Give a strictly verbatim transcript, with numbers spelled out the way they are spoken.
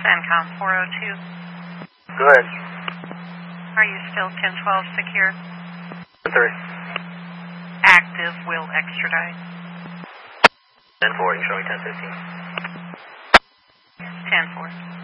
CENTCOM four oh two. Go ahead. Are you still ten twelve secure? three. Active, will extradite. ten four, you showing ten fifteen. ten four.